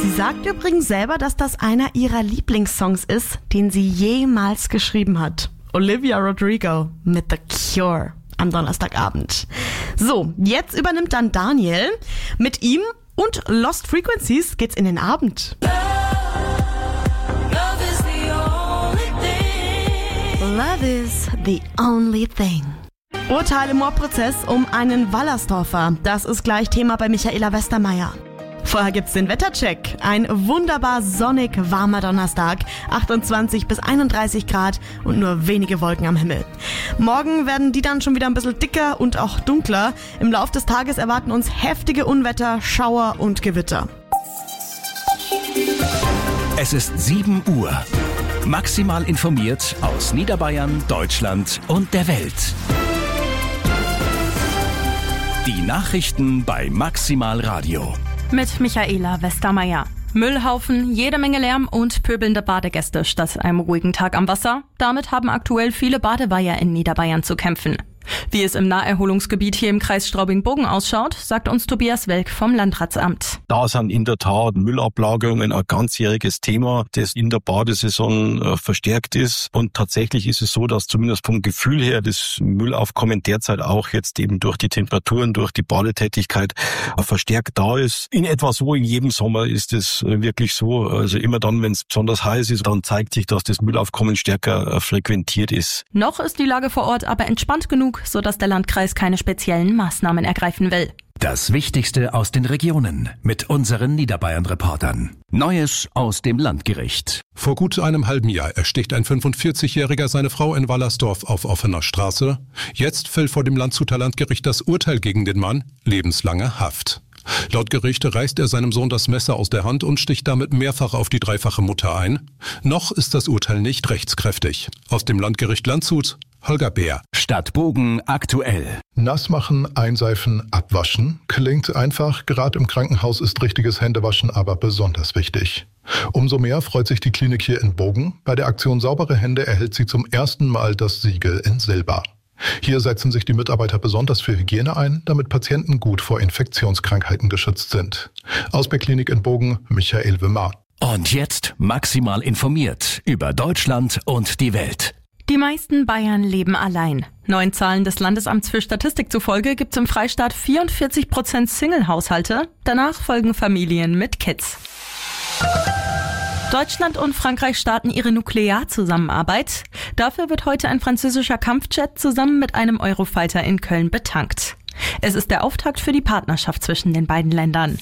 Sie sagt übrigens selber, dass das einer ihrer Lieblingssongs ist, den sie jemals geschrieben hat. Olivia Rodrigo mit The Cure am Donnerstagabend. So, jetzt übernimmt dann Daniel. Mit ihm und Lost Frequencies geht's in den Abend. Love is the only thing. Urteil im Mordprozess um einen Wallersdorfer. Das ist gleich Thema bei Michaela Westermeier. Vorher gibt's den Wettercheck. Ein wunderbar sonnig warmer Donnerstag. 28 bis 31 Grad und nur wenige Wolken am Himmel. Morgen werden die dann schon wieder ein bisschen dicker und auch dunkler. Im Lauf des Tages erwarten uns heftige Unwetter, Schauer und Gewitter. Es ist 7 Uhr. Maximal informiert aus Niederbayern, Deutschland und der Welt. Die Nachrichten bei Maximal Radio. Mit Michaela Westermeier. Müllhaufen, jede Menge Lärm und pöbelnde Badegäste statt einem ruhigen Tag am Wasser. Damit haben aktuell viele Badeweiher in Niederbayern zu kämpfen. Wie es im Naherholungsgebiet hier im Kreis Straubing-Bogen ausschaut, sagt uns Tobias Welk vom Landratsamt. Da sind in der Tat Müllablagerungen ein ganzjähriges Thema, das in der Badesaison verstärkt ist. Und tatsächlich ist es so, dass zumindest vom Gefühl her das Müllaufkommen derzeit auch jetzt eben durch die Temperaturen, durch die Badetätigkeit verstärkt da ist. In etwa so in jedem Sommer ist es wirklich so. Also immer dann, wenn es besonders heiß ist, dann zeigt sich, dass das Müllaufkommen stärker frequentiert ist. Noch ist die Lage vor Ort aber entspannt genug, sodass der Landkreis keine speziellen Maßnahmen ergreifen will. Das Wichtigste aus den Regionen mit unseren Niederbayern-Reportern. Neues aus dem Landgericht. Vor gut einem halben Jahr ersticht ein 45-Jähriger seine Frau in Wallersdorf auf offener Straße. Jetzt fällt vor dem Landshuter Landgericht das Urteil gegen den Mann: lebenslange Haft. Laut Gericht reißt er seinem Sohn das Messer aus der Hand und sticht damit mehrfach auf die dreifache Mutter ein. Noch ist das Urteil nicht rechtskräftig. Aus dem Landgericht Landshut, Holger Bär. Stadtbogen aktuell. Nass machen, einseifen, abwaschen. Klingt einfach, gerade im Krankenhaus ist richtiges Händewaschen aber besonders wichtig. Umso mehr freut sich die Klinik hier in Bogen. Bei der Aktion Saubere Hände erhält sie zum ersten Mal das Siegel in Silber. Hier setzen sich die Mitarbeiter besonders für Hygiene ein, damit Patienten gut vor Infektionskrankheiten geschützt sind. Aus der Klinik in Bogen, Michael Wimmer. Und jetzt maximal informiert über Deutschland und die Welt. Die meisten Bayern leben allein. Neuen Zahlen des Landesamts für Statistik zufolge gibt es im Freistaat 44% Single-Haushalte. Danach folgen Familien mit Kids. Deutschland und Frankreich starten ihre Nuklearzusammenarbeit. Dafür wird heute ein französischer Kampfjet zusammen mit einem Eurofighter in Köln betankt. Es ist der Auftakt für die Partnerschaft zwischen den beiden Ländern.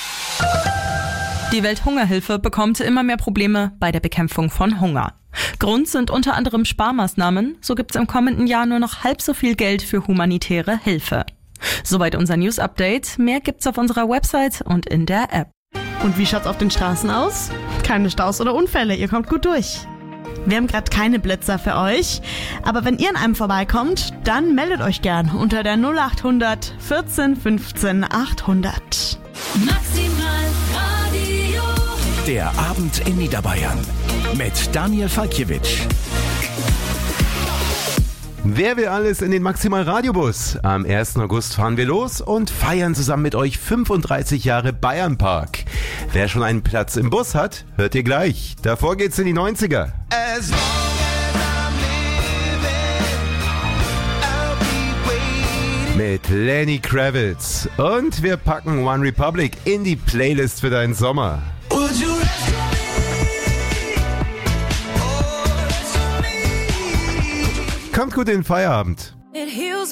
Die Welthungerhilfe bekommt immer mehr Probleme bei der Bekämpfung von Hunger. Grund sind unter anderem Sparmaßnahmen. So gibt es im kommenden Jahr nur noch halb so viel Geld für humanitäre Hilfe. Soweit unser News-Update. Mehr gibt's auf unserer Website und in der App. Und wie schaut's auf den Straßen aus? Keine Staus oder Unfälle, ihr kommt gut durch. Wir haben gerade keine Blitzer für euch, aber wenn ihr an einem vorbeikommt, dann meldet euch gern unter der 0800 14 15 800. Maximal Radio. Der Abend in Niederbayern mit Daniel Falkiewicz. Wer will alles in den Maximal Radiobus? Am 1. August fahren wir los und feiern zusammen mit euch 35 Jahre Bayernpark. Wer schon einen Platz im Bus hat, hört ihr gleich. Davor geht's in die 90er. Mit Lenny Kravitz. Und wir packen One Republic in die Playlist für deinen Sommer. Kommt gut in den Feierabend. It heals